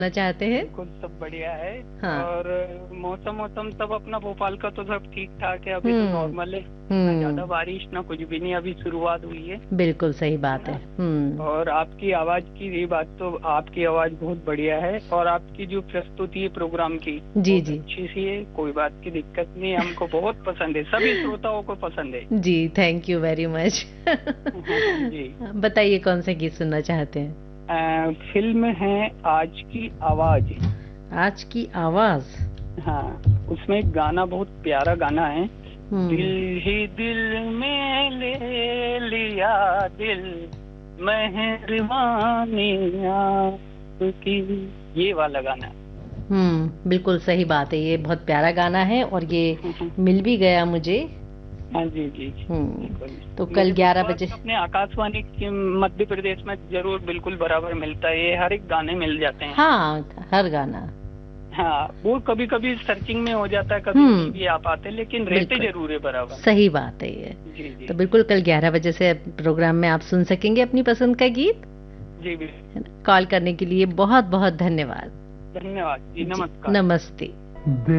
चाहते हैं। बिल्कुल सब बढ़िया है। हाँ। और मौसम मौसम सब अपना भोपाल का तो सब ठीक ठाक है, अभी तो हम्म। नॉर्मल है। ना ज्यादा हम्म। बारिश ना कुछ भी नहीं, अभी शुरुआत हुई है। बिल्कुल सही है बात ना। है। हम्म। और आपकी आवाज की भी बात, तो आपकी आवाज बहुत बढ़िया है, और आपकी जो प्रस्तुति है प्रोग्राम की जी बहुत जी। अच्छी सी है, कोई बात की दिक्कत नहीं, हमको बहुत पसंद है, सभी श्रोताओं को पसंद है। जी थैंक यू वेरी मच। जी। बताइए कौन से गीत सुनना चाहते हैं। फिल्म है आज की आवाज। आज की आवाज। हाँ, उसमें एक गाना बहुत प्यारा गाना है। हम्म। दिल ही दिल में ले लिया दिल, मेहरबानी आपकी, ये वाला गाना है। बिल्कुल सही बात है, ये बहुत प्यारा गाना है और ये हाँ मिल भी गया मुझे। जी जी। हम्म। बिल्कुल। तो कल मुझे 11 बजे। विश्वास है अपने आकाशवाणी के मध्य प्रदेश में जरूर बिल्कुल बराबर मिलता है, ये हर एक गाने मिल जाते हैं। हाँ हर गाना। हाँ, वो कभी कभी सर्चिंग में हो जाता है, कभी नहीं भी हम्म। आ पाते, लेकिन रहते बिल्कुल जरूर है बराबर। सही बात है ये। जी तो जी। बिल्कुल कल 11 बजे से प्रोग्राम में आप सुन सकेंगे अपनी पसंद का गीत। जी बिल्कुल। है ना, कॉल करने के लिए बहुत बहुत धन्यवाद। धन्यवाद जी, जी नमस्कार। नमस्ते।